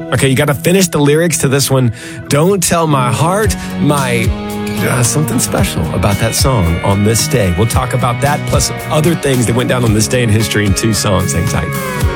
Okay, you got to finish the lyrics to this one. Don't tell my heart, something special about that song on this day. We'll talk about that plus other things that went down on this day in history in 2 songs. Hang tight.